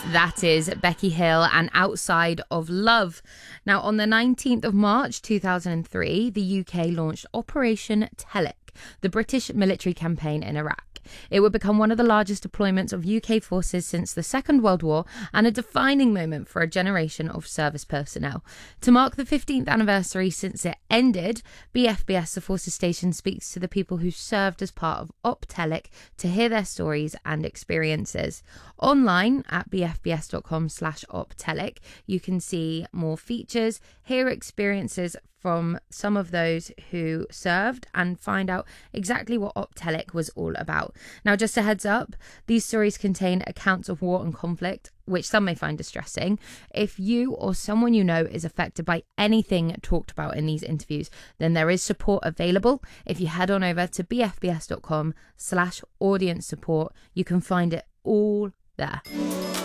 That is Becky Hill and Outside of Love. Now, on the 19th of March 2003, the UK launched Operation Telic, the British military campaign in Iraq. It would become one of the largest deployments of UK forces since the Second World War and a defining moment for a generation of service personnel. To mark the 15th anniversary since it ended, BFBS, the Forces Station, speaks to the people who served as part of OPTELIC to hear their stories and experiences. Online at bfbs.com/OPTELIC, you can see more features, hear experiences from some of those who served, and find out exactly what OPTELIC was all about. Now, just a heads up, these stories contain accounts of war and conflict, which some may find distressing. If you or someone you know is affected by anything talked about in these interviews, then there is support available. If you head on over to bfbs.com/audience support, you can find it all there.